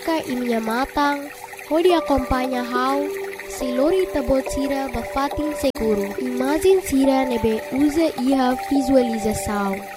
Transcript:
ka iminha matang, hodi acompanha how, se lori tabot sira bafatin seguro. Imagem sira nebe usa iha visualização.